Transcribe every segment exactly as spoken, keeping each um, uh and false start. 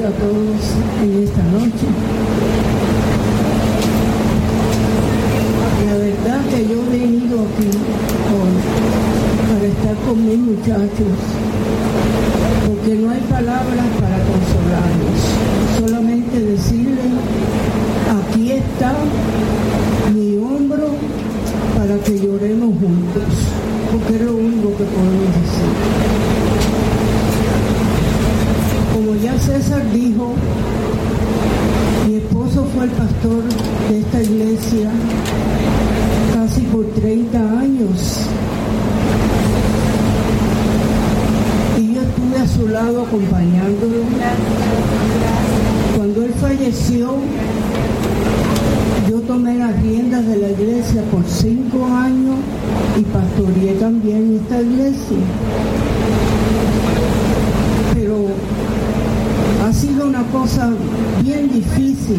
a todos en esta noche. La verdad que yo he venido aquí hoy para estar con mis muchachos, porque no hay palabras para consolarlos, solamente decirles, aquí está mi hombro para que lloremos juntos, porque es lo único que podemos decir. Como ya César dijo, mi esposo fue el pastor de esta iglesia casi por treinta años. Y yo estuve a su lado acompañándolo. Cuando él falleció, yo tomé las riendas de la iglesia por cinco años y pastoreé también esta iglesia. Pero ha sido una cosa bien difícil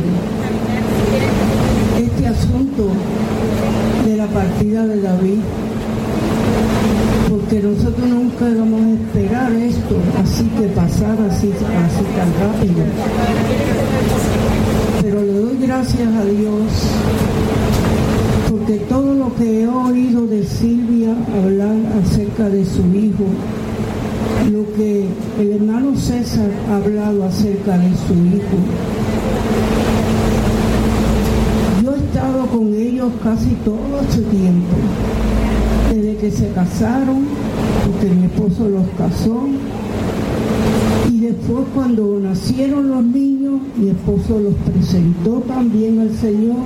este asunto de la partida de David, porque nosotros nunca íbamos a esperar esto así que pasara así, así tan rápido. Pero le doy gracias a Dios porque todo lo que he oído de Silvia hablar acerca de su hijo, lo que el hermano César ha hablado acerca de su hijo, yo he estado con ellos casi todo ese tiempo, desde que se casaron, porque mi esposo los casó, y después cuando nacieron los niños, mi esposo los presentó también al Señor,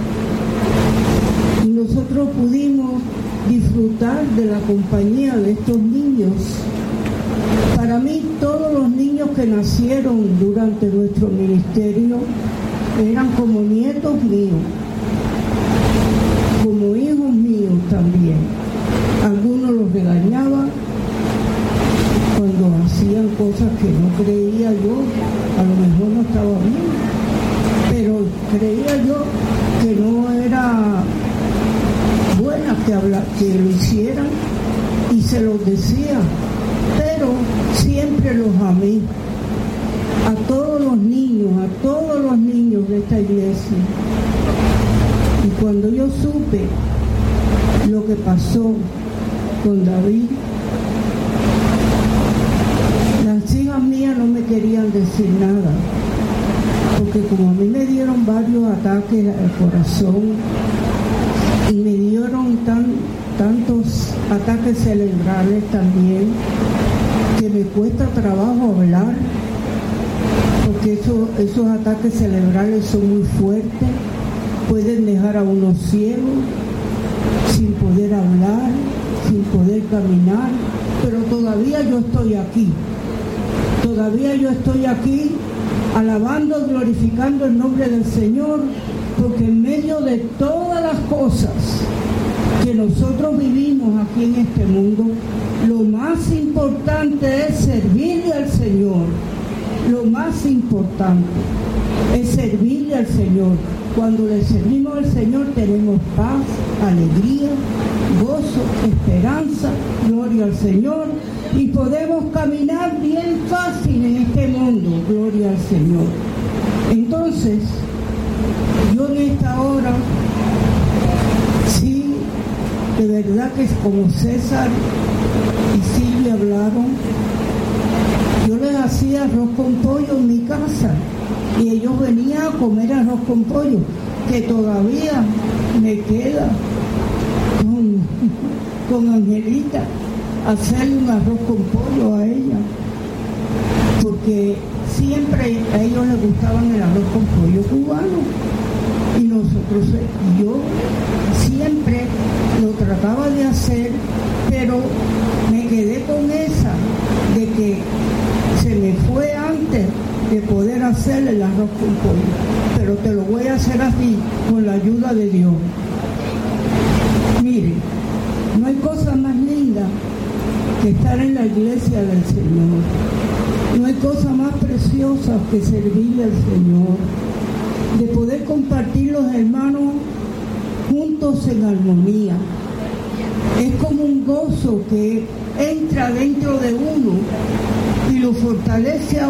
y nosotros pudimos disfrutar de la compañía de estos niños. Para mí, todos los niños que nacieron durante nuestro ministerio eran como nietos míos, como hijos míos también. Algunos los regañaba cuando hacían cosas que no creía yo, a lo mejor no estaba bien, pero creía yo que no era buena que, habla, que lo hicieran y se los decía. Pero siempre los amé, a todos los niños, a todos los niños de esta iglesia. Y cuando yo supe lo que pasó con David, las hijas mías no me querían decir nada, porque como a mí me dieron varios ataques al corazón y me dieron tan tantos ataques cerebrales también, que me cuesta trabajo hablar, porque eso, esos ataques cerebrales son muy fuertes, pueden dejar a uno ciego, sin poder hablar, sin poder caminar, pero todavía yo estoy aquí, todavía yo estoy aquí, alabando, glorificando el nombre del Señor, porque en medio de todas las cosas que nosotros vivimos aquí en este mundo, lo más importante es servirle al Señor. Lo más importante es servirle al Señor. Cuando le servimos al Señor tenemos paz, alegría, gozo, esperanza, gloria al Señor, y podemos caminar bien fácil en este mundo, gloria al Señor. Entonces, yo en esta hora, sí, de verdad que como César y Silvia hablaron, yo les hacía arroz con pollo en mi casa y ellos venían a comer arroz con pollo, que todavía me queda con, con Angelita hacerle un arroz con pollo a ella, porque siempre a ellos les gustaban el arroz con pollo cubano y nosotros, yo siempre lo trataba de hacer, pero me quedé con esa de que se me fue antes de poder hacer el arroz con pollo, pero te lo voy a hacer así con la ayuda de Dios. Mire, no hay cosa más linda que estar en la iglesia del Señor, no hay cosa más preciosa que servirle al Señor, de poder compartir los hermanos juntos en armonía. Es como un gozo que entra dentro de uno y lo fortalece a